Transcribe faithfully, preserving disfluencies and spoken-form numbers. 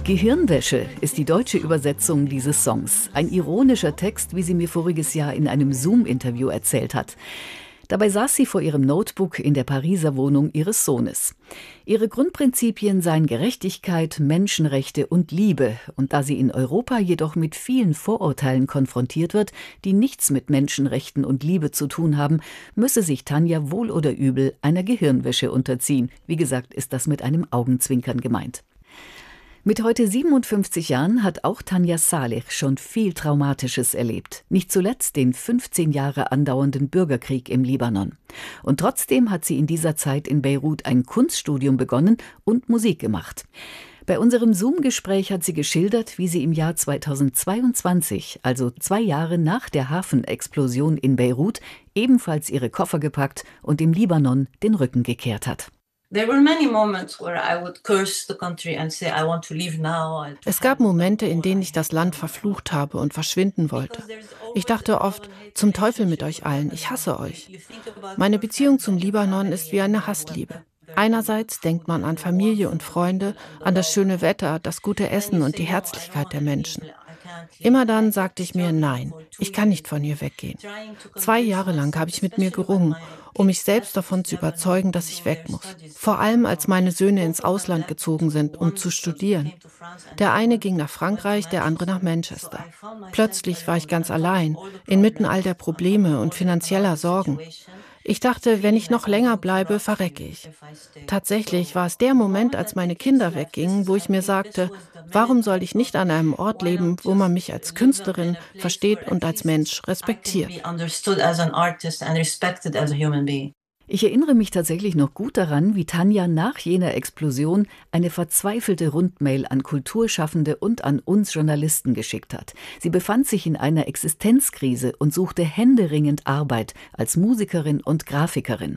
Gehirnwäsche ist die deutsche Übersetzung dieses Songs. Ein ironischer Text, wie sie mir voriges Jahr in einem Zoom-Interview erzählt hat. Dabei saß sie vor ihrem Notebook in der Pariser Wohnung ihres Sohnes. Ihre Grundprinzipien seien Gerechtigkeit, Menschenrechte und Liebe. Und da sie in Europa jedoch mit vielen Vorurteilen konfrontiert wird, die nichts mit Menschenrechten und Liebe zu tun haben, müsse sich Tanja wohl oder übel einer Gehirnwäsche unterziehen. Wie gesagt, ist das mit einem Augenzwinkern gemeint. Mit heute siebenundfünfzig Jahren hat auch Tanja Saleh schon viel Traumatisches erlebt. Nicht zuletzt den fünfzehn Jahre andauernden Bürgerkrieg im Libanon. Und trotzdem hat sie in dieser Zeit in Beirut ein Kunststudium begonnen und Musik gemacht. Bei unserem Zoom-Gespräch hat sie geschildert, wie sie im Jahr zweitausendzweiundzwanzig, also zwei Jahre nach der Hafenexplosion in Beirut, ebenfalls ihre Koffer gepackt und dem Libanon den Rücken gekehrt hat. Es gab Momente, in denen ich das Land verflucht habe und verschwinden wollte. Ich dachte oft, zum Teufel mit euch allen, ich hasse euch. Meine Beziehung zum Libanon ist wie eine Hassliebe. Einerseits denkt man an Familie und Freunde, an das schöne Wetter, das gute Essen und die Herzlichkeit der Menschen. Immer dann sagte ich mir, nein, ich kann nicht von hier weggehen. Zwei Jahre lang habe ich mit mir gerungen, um mich selbst davon zu überzeugen, dass ich weg muss. Vor allem, als meine Söhne ins Ausland gezogen sind, um zu studieren. Der eine ging nach Frankreich, der andere nach Manchester. Plötzlich war ich ganz allein, inmitten all der Probleme und finanzieller Sorgen. Ich dachte, wenn ich noch länger bleibe, verrecke ich. Tatsächlich war es der Moment, als meine Kinder weggingen, wo ich mir sagte, warum soll ich nicht an einem Ort leben, wo man mich als Künstlerin versteht und als Mensch respektiert? Ich erinnere mich tatsächlich noch gut daran, wie Tanja nach jener Explosion eine verzweifelte Rundmail an Kulturschaffende und an uns Journalisten geschickt hat. Sie befand sich in einer Existenzkrise und suchte händeringend Arbeit als Musikerin und Grafikerin.